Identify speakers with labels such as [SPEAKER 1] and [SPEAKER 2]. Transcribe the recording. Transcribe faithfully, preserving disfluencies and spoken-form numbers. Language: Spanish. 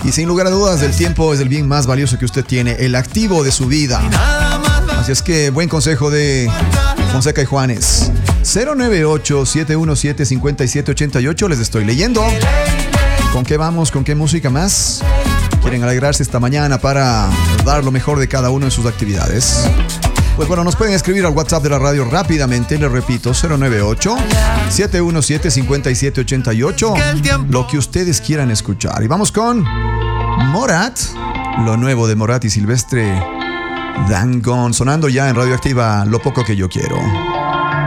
[SPEAKER 1] Y sin lugar a dudas, el tiempo es el bien más valioso que usted tiene, el activo de su vida. Así es que buen consejo de Fonseca y Juanes. cero nueve ocho, siete uno siete, cinco siete ocho ocho, les estoy leyendo. ¿Con qué vamos? ¿Con qué música más? ¿Quieren alegrarse esta mañana para dar lo mejor de cada uno en sus actividades? Pues bueno, nos pueden escribir al WhatsApp de la radio rápidamente, les repito, cero nueve ocho, siete uno siete, cinco siete ocho ocho, lo que ustedes quieran escuchar. Y vamos con Morat, lo nuevo de Morat y Silvestre Dangond, sonando ya en Radioactiva, Lo Poco Que Yo Quiero.